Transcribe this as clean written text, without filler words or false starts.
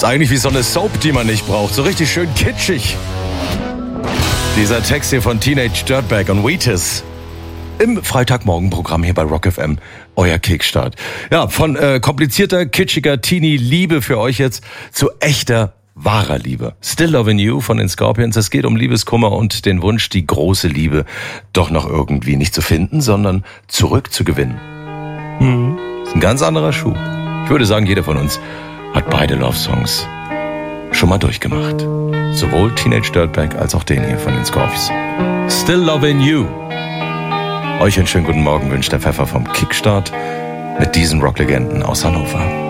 Ist eigentlich wie so eine Soap, die man nicht braucht. So richtig schön kitschig. Dieser Text hier von Teenage Dirtbag und Wheatus. Im Freitagmorgenprogramm hier bei Rock FM. Euer Kickstart. Ja, von komplizierter, kitschiger Teenie-Liebe für euch jetzt zu echter, wahrer Liebe. Still Lovin' You von den Scorpions. Es geht um Liebeskummer und den Wunsch, die große Liebe doch noch irgendwie nicht zu finden, sondern zurückzugewinnen. Ist ein ganz anderer Schuh. Ich würde sagen, jeder von uns hat beide Love-Songs schon mal durchgemacht. Sowohl Teenage Dirtbag als auch den hier von den Scorpions. Still Lovin' You. Euch einen schönen guten Morgen wünscht der Pfeffer vom Kickstart mit diesen Rocklegenden aus Hannover.